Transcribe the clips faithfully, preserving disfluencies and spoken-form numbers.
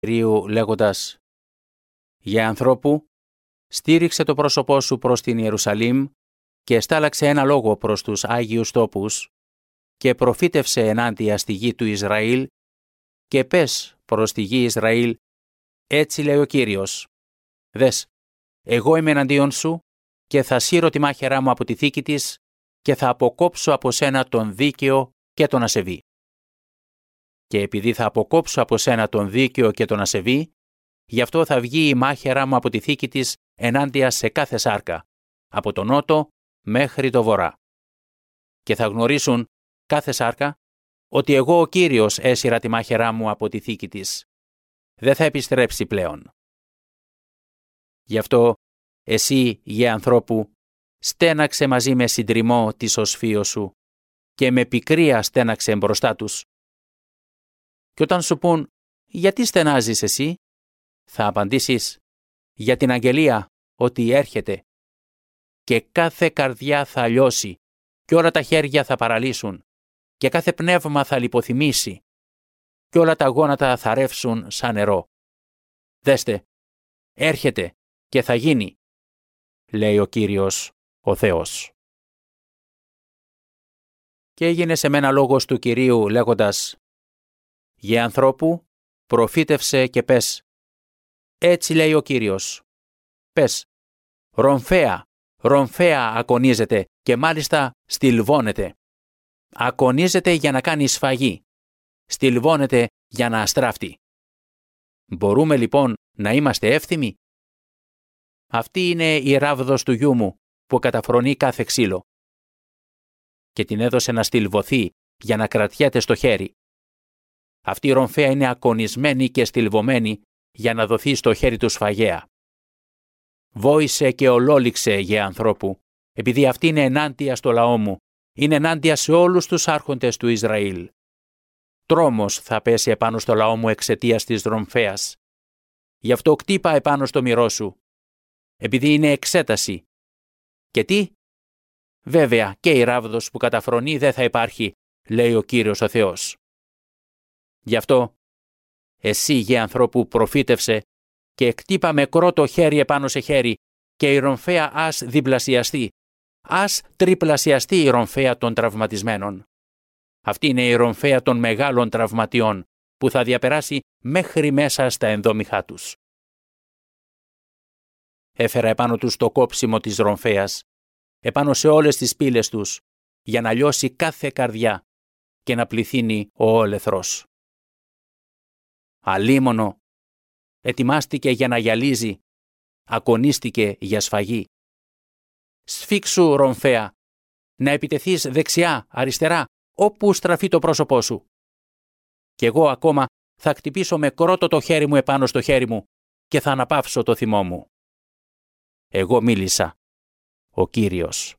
Κυρίου λέγοντας «Γε ανθρώπου, στήριξε το πρόσωπό σου προς την Ιερουσαλήμ και στάλαξε ένα λόγο προς τους Άγιους τόπους και προφήτευσε ενάντια στη γη του Ισραήλ και πες προς τη γη Ισραήλ, έτσι λέει ο Κύριος, δες, εγώ είμαι εναντίον σου και θα σύρω τη μάχαιρά μου από τη θήκη της και θα αποκόψω από σένα τον δίκαιο και τον ασεβή. Και επειδή θα αποκόψω από σένα τον δίκαιο και τον ασεβή, γι' αυτό θα βγει η μάχαιρά μου από τη θήκη της ενάντια σε κάθε σάρκα, από τον νότο μέχρι το βορρά. Και θα γνωρίσουν κάθε σάρκα ότι εγώ ο Κύριος έσυρα τη μάχαιρά μου από τη θήκη της. Δεν θα επιστρέψει πλέον. Γι' αυτό εσύ, γε ανθρώπου, στέναξε μαζί με συντριμμό τη οσφύο σου και με πικρία στέναξε μπροστά τους. Και όταν σου πούν «Γιατί στενάζεις εσύ», θα απαντήσεις «Για την αγγελία ότι έρχεται». Και κάθε καρδιά θα λιώσει και όλα τα χέρια θα παραλύσουν και κάθε πνεύμα θα λιποθυμήσει και όλα τα γόνατα θα ρεύσουν σαν νερό. Δέστε, έρχεται και θα γίνει, λέει ο Κύριος ο Θεός. Και έγινε σε μένα λόγος του Κυρίου λέγοντας «Γε ανθρώπου, προφήτευσε και πες, έτσι λέει ο Κύριος, πες, ρομφαία, ρομφαία ακονίζεται και μάλιστα στυλβώνεται. Ακονίζεται για να κάνει σφαγή, στυλβώνεται για να αστράφτει. Μπορούμε λοιπόν να είμαστε εύθυμοι? Αυτή είναι η ράβδος του γιού μου που καταφρονεί κάθε ξύλο. Και την έδωσε να στυλβωθεί για να κρατιέται στο χέρι. Αυτή η ρομφαία είναι ακονισμένη και στυλβωμένη για να δοθεί στο χέρι του σφαγέα. Βόησε και ολόληξε, γε ανθρώπου, επειδή αυτή είναι ενάντια στο λαό μου, είναι ενάντια σε όλους τους άρχοντες του Ισραήλ. Τρόμος θα πέσει επάνω στο λαό μου εξαιτίας της ρομφαίας. Γι' αυτό κτύπα επάνω στο μυρό σου, επειδή είναι εξέταση. Και τι? Βέβαια και η ράβδος που καταφρονεί δεν θα υπάρχει, λέει ο Κύριος ο Θεός. Γι' αυτό, εσύ γε ανθρώπου προφήτευσε και εκτύπα με κρότο χέρι επάνω σε χέρι και η ρομφαία ας διπλασιαστεί, ας τριπλασιαστεί η ρομφαία των τραυματισμένων. Αυτή είναι η ρομφαία των μεγάλων τραυματιών που θα διαπεράσει μέχρι μέσα στα ενδόμηχά τους. Έφερα επάνω τους το κόψιμο της ρομφαίας, επάνω σε όλες τις πύλες τους, για να λιώσει κάθε καρδιά και να πληθύνει ο όλεθρος. Αλίμονο, ετοιμάστηκε για να γυαλίζει, ακονίστηκε για σφαγή. Σφίξου, ρομφαία, να επιτεθείς δεξιά, αριστερά, όπου στραφεί το πρόσωπό σου. Κι εγώ ακόμα θα χτυπήσω με κρότο το χέρι μου επάνω στο χέρι μου και θα αναπαύσω το θυμό μου. Εγώ μίλησα, ο Κύριος.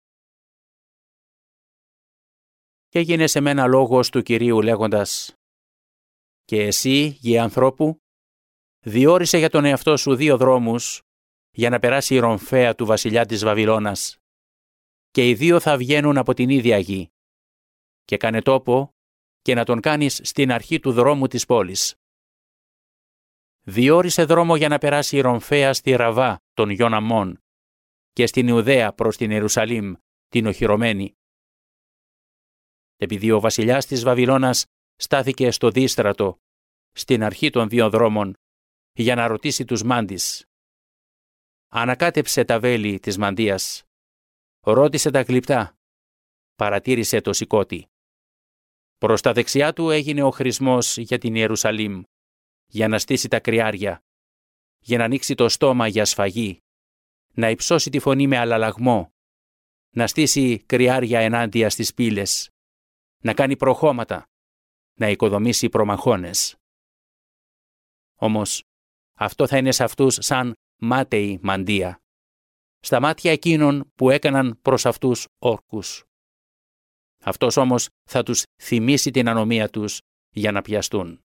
Και έγινε σε μένα λόγος του Κυρίου λέγοντας «Και εσύ, γε ανθρώπου, διόρισε για τον εαυτό σου δύο δρόμους για να περάσει η ρομφαία του βασιλιά της Βαβυλώνας και οι δύο θα βγαίνουν από την ίδια γη και κάνε τόπο και να τον κάνεις στην αρχή του δρόμου της πόλης. Διόρισε δρόμο για να περάσει η ρομφαία στη Ραβά των γιων Αμμών και στην Ιουδαία προς την Ιερουσαλήμ, την οχυρωμένη. Επειδή ο βασιλιάς της Βαβυλώνας στάθηκε στο δίστρατο, στην αρχή των δύο δρόμων, για να ρωτήσει τους μάντις. Ανακάτεψε τα βέλη της μαντείας, ρώτησε τα γλυπτά, παρατήρησε το σηκώτη. Προς τα δεξιά του έγινε ο χρησμός για την Ιερουσαλήμ, για να στήσει τα κρυάρια, για να ανοίξει το στόμα για σφαγή, να υψώσει τη φωνή με αλλαλαγμό, να στήσει κρυάρια ενάντια στις πύλες, να κάνει προχώματα, να οικοδομήσει προμαχώνες. Όμως, αυτό θα είναι σε αυτούς σαν μάταιη μαντεία, στα μάτια εκείνων που έκαναν προς αυτούς όρκους. Αυτός όμως θα τους θυμίσει την ανομία τους για να πιαστούν.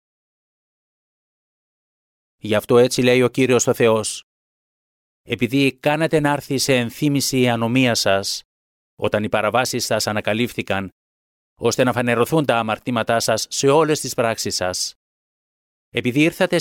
Γι' αυτό έτσι λέει ο Κύριος ο Θεός. Επειδή κάνατε να έρθει σε ενθύμηση η ανομία σας, όταν οι παραβάσεις σας ανακαλύφθηκαν, ώστε να φανερωθούν τα αμαρτήματά σας σε όλες τις πράξεις σας. Επειδή ήρθατε